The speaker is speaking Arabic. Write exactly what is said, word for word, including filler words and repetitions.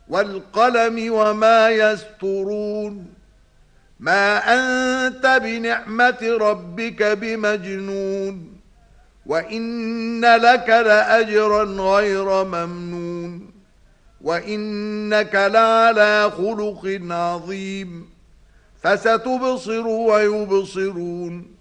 والقلم وما يسطرون ما أنت بنعمة ربك بمجنون وإن لك لأجرا غير ممنون وإنك لعلى خلق عظيم فستبصر ويبصرون